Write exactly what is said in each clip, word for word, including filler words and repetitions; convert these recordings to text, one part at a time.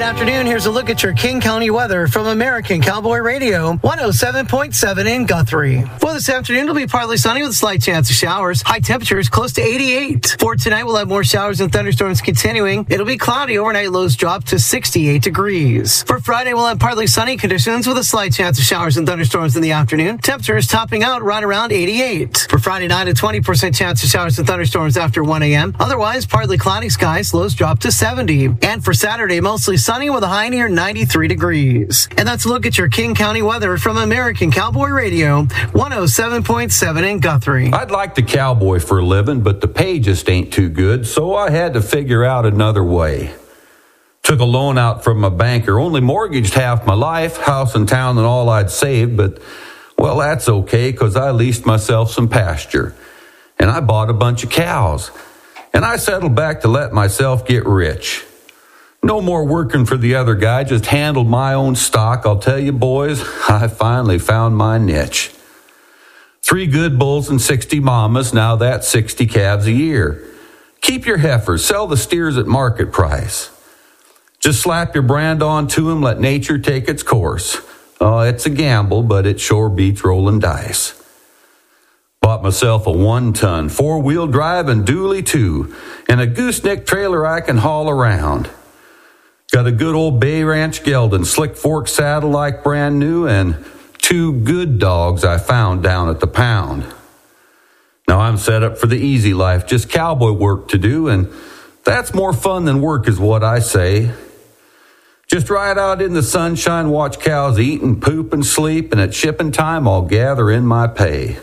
afternoon. Here's a look at your King County weather from American Cowboy Radio, one oh seven point seven in Guthrie. For this afternoon, it'll be partly sunny with a slight chance of showers. High temperatures close to eighty-eight. For tonight, we'll have more showers and thunderstorms continuing. It'll be cloudy. Overnight lows drop to sixty-eight degrees. For Friday, we'll have partly sunny conditions with a slight chance of showers and thunderstorms in the afternoon. Temperatures topping out right around eighty-eight. For Friday night, a twenty percent chance of showers and thunderstorms after one a.m. Otherwise, partly cloudy skies. Lows drop to seventy. And for Saturday, mostly sunny with a high near ninety-three degrees. And that's a look at your King County weather from American Cowboy Radio, one oh seven point seven in Guthrie. I'd like to cowboy for a living, but the pay just ain't too good, so I had to figure out another way. Took a loan out from my banker, only mortgaged half my life, house and town and all I'd saved, but, well, that's okay, because I leased myself some pasture. And I bought a bunch of cows. And I settled back to let myself get rich. No more working for the other guy, just handled my own stock. I'll tell you, boys, I finally found my niche. Three good bulls and sixty mamas, now that's sixty calves a year. Keep your heifers, sell the steers at market price. Just slap your brand onto them, let nature take its course. Oh, it's a gamble, but it sure beats rolling dice. Bought myself a one-ton, four-wheel drive and dually too, and a gooseneck trailer I can haul around. Got a good old Bay Ranch gelding, slick fork saddle like brand new, and two good dogs I found down at the pound. Now I'm set up for the easy life, just cowboy work to do, and that's more fun than work is what I say. Just ride out in the sunshine, watch cows eat and poop and sleep, and at shipping time I'll gather in my pay.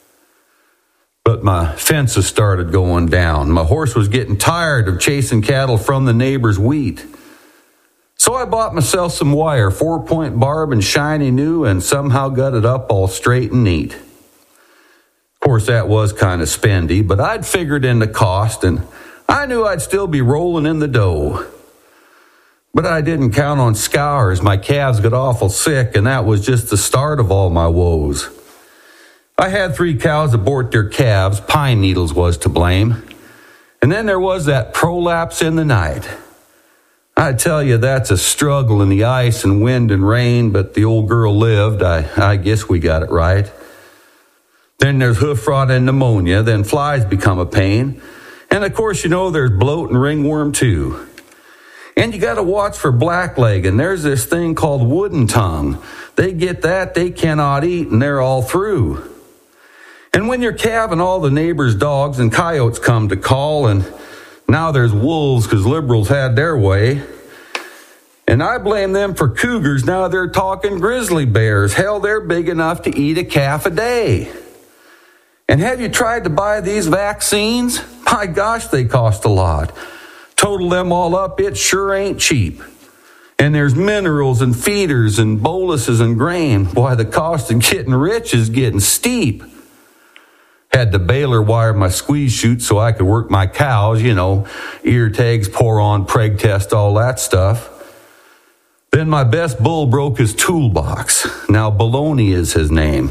But my fences started going down. My horse was getting tired of chasing cattle from the neighbor's wheat. So I bought myself some wire, four-point barb and shiny new, and somehow got it up all straight and neat. Of course, that was kind of spendy, but I'd figured in the cost, and I knew I'd still be rolling in the dough. But I didn't count on scours. My calves got awful sick, and that was just the start of all my woes. I had three cows abort their calves. Pine needles was to blame. And then there was that prolapse in the night. I tell you, that's a struggle in the ice and wind and rain, but the old girl lived. I, I guess we got it right. Then there's hoof rot and pneumonia. Then flies become a pain. And of course, you know, there's bloat and ringworm too. And you got to watch for blackleg, and there's this thing called wooden tongue. They get that, they cannot eat, and they're all through. And when you're calving, all the neighbors' dogs and coyotes come to call, and now there's wolves because liberals had their way. And I blame them for cougars. Now they're talking grizzly bears. Hell, they're big enough to eat a calf a day. And have you tried to buy these vaccines? My gosh, they cost a lot. Total them all up, it sure ain't cheap. And there's minerals and feeders and boluses and grain. Why, the cost of getting rich is getting steep. Had the baler wire my squeeze chute so I could work my cows, you know, ear tags, pour on, preg test, all that stuff. Then my best bull broke his toolbox. Now Baloney is his name.